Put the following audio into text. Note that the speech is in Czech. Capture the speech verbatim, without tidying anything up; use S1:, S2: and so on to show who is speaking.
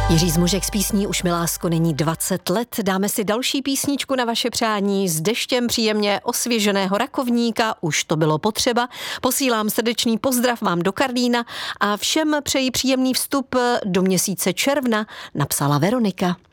S1: Jiří Zmužek z písní Už mi lásko není dvacet let. Dáme si další písničku na vaše přání s deštěm příjemně osvěženého Rakovníka. Už to bylo potřeba. Posílám srdečný pozdrav vám do Karlína a všem přeji příjemný vstup do měsíce června, napsala Veronika.